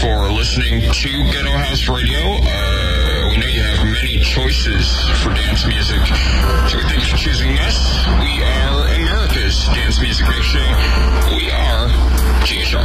for listening to Ghetto House Radio. We know you have many choices for dance music, so we thank you for choosing us.